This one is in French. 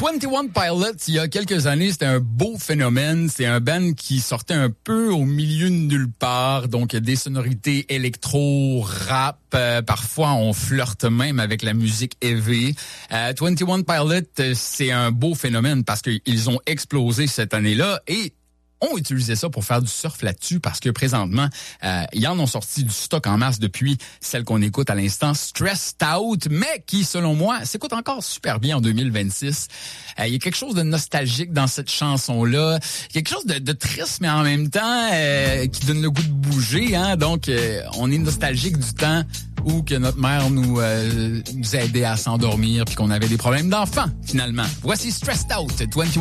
21 Pilots, il y a quelques années, c'était un beau phénomène. C'est un band qui sortait un peu au milieu de nulle part. Donc, des sonorités électro, rap. Parfois, on flirte même avec la musique heavy. 21 Pilots, c'est un beau phénomène parce qu'ils ont explosé cette année-là et ont utilisé ça pour faire du surf là-dessus parce que présentement, ils en ont sorti du stock en masse depuis celle qu'on écoute à l'instant, Stressed Out, mais qui, selon moi, s'écoute encore super bien en 2026. Il y a quelque chose de nostalgique dans cette chanson-là, quelque chose de triste, mais en même temps qui donne le goût de bouger. Hein? Donc, on est nostalgique du temps où que notre mère nous aidait à s'endormir puis qu'on avait des problèmes d'enfants, finalement. Voici Stressed Out, 21